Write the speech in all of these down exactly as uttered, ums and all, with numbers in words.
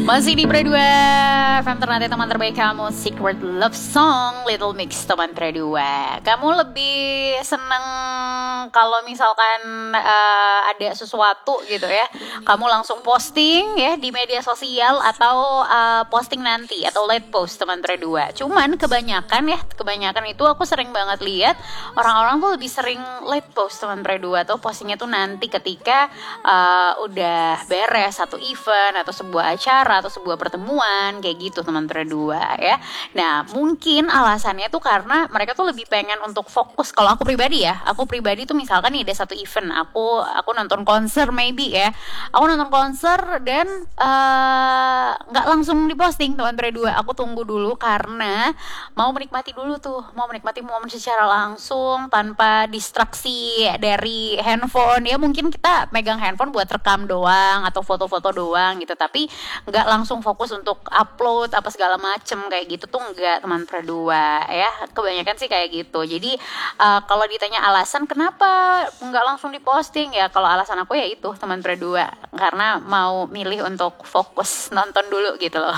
Masih di Pro dua F M Ternate, teman terbaik kamu. Secret Love Song, Little Mix, teman Pro dua. Kamu lebih seneng kalau misalkan uh, ada sesuatu gitu ya, kamu langsung posting ya di media sosial, atau uh, posting nanti atau late post, teman Pro dua. Cuman kebanyakan ya, kebanyakan itu aku sering banget lihat orang-orang tuh lebih sering late post, teman Pro dua, atau postingnya tuh nanti ketika uh, udah beres satu event atau sebuah acara atau sebuah pertemuan kayak gitu, teman Pro dua ya. Nah, mungkin alasannya tuh karena mereka tuh lebih pengen untuk fokus. Kalau aku pribadi ya, aku pribadi tuh misalkan nih ada satu event, aku aku nonton konser maybe ya. Aku nonton konser dan nggak uh, langsung diposting, teman Pro dua. Aku tunggu dulu karena mau menikmati dulu tuh, mau menikmati momen secara langsung tanpa distraksi dari handphone. Ya mungkin kita megang handphone buat rekam doang atau foto-foto doang gitu, tapi nggak langsung fokus untuk upload apa segala macem kayak gitu tuh enggak, teman Pro dua ya. Kebanyakan sih kayak gitu. Jadi uh, kalau ditanya alasan kenapa nggak langsung diposting, ya kalau alasan aku ya itu, teman Pro dua, karena mau milih untuk fokus nonton dulu gitu loh.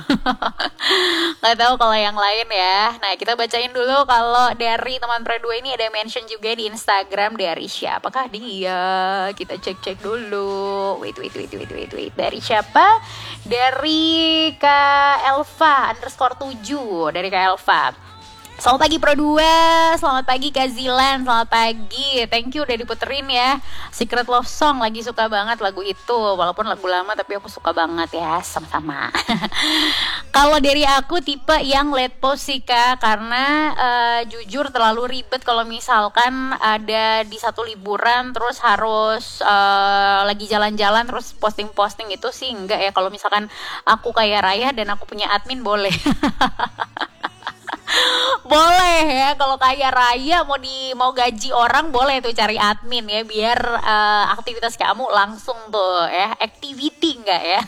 Nggak tahu kalau yang lain ya. Nah, kita bacain dulu kalau dari teman Pro dua ini ada mention juga di Instagram dari siapakah dia. Kita cek-cek dulu. Wait, wait, wait, wait, wait, wait. Dari siapa? Dari Kak Elva underscore tujuh. Dari Kak Elva. Selamat pagi Pro dua, selamat pagi Kak Zilan, selamat pagi. Thank you udah diputerin ya. Secret Love Song, lagi suka banget lagu itu. Walaupun lagu lama tapi aku suka banget ya, sama-sama. Kalau dari aku tipe yang late post sih Kak, karena uh, jujur terlalu ribet kalau misalkan ada di satu liburan terus harus uh, lagi jalan-jalan terus posting-posting, itu sih enggak ya. Kalau misalkan aku kayak Raya dan aku punya admin boleh. Boleh ya, kalau kayak Raya mau di mau gaji orang boleh tuh cari admin ya, biar uh, aktivitas kamu langsung tuh ya, activity enggak ya.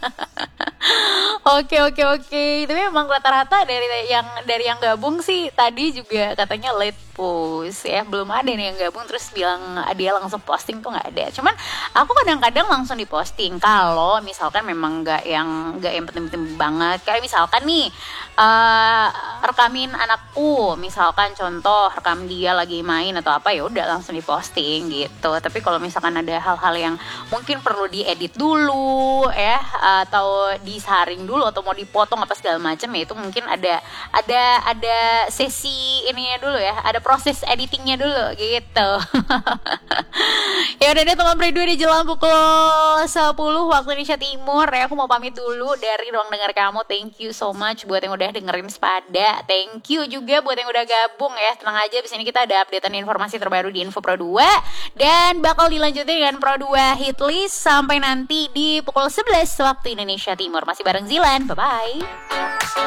Oke oke oke. Tapi memang rata-rata dari yang dari yang gabung sih tadi juga katanya late post ya, belum ada nih yang gabung terus bilang dia langsung posting tuh nggak ada. Cuman aku kadang-kadang langsung diposting kalau misalkan memang nggak yang nggak yang penting-penting banget. Kayak misalkan nih uh, rekamin anakku, misalkan contoh rekam dia lagi main atau apa, ya udah langsung diposting gitu. Tapi kalau misalkan ada hal-hal yang mungkin perlu diedit dulu ya, atau disaring dulu atau mau dipotong apa segala macam, ya itu mungkin ada ada ada sesi ininya dulu ya, ada proses editingnya dulu gitu. Ya udah deh teman Pro dua, di jelang pukul sepuluh waktu Indonesia Timur ya, aku mau pamit dulu dari ruang dengar kamu. Thank you so much buat yang udah dengerin Sepada. Thank you juga buat yang udah gabung ya. Tenang aja, abis ini kita ada updatean informasi terbaru di Info Pro dua dan bakal dilanjutin dengan Pro dua Hitlist sampai nanti di pukul sebelas waktu Indonesia Timur. Masih bareng Zilan. Bye bye.